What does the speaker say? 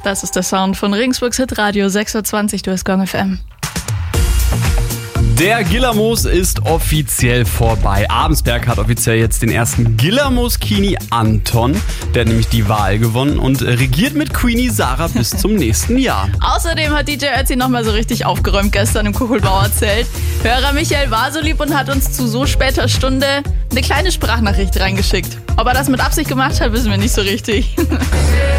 Das ist der Sound von Regensburgs Hitradio 6.20 Uhr, du hast Gong FM. Der Gillermoos ist offiziell vorbei. Abensberg hat offiziell jetzt den ersten Gillermoos-Kini Anton. Der hat nämlich die Wahl gewonnen und regiert mit Queenie Sarah bis zum nächsten Jahr. Außerdem hat DJ Ötzi nochmal so richtig aufgeräumt gestern im Kuchelbauer Zelt. Hörer Michael war so lieb und hat uns zu so später Stunde eine kleine Sprachnachricht reingeschickt. Ob er das mit Absicht gemacht hat, wissen wir nicht so richtig.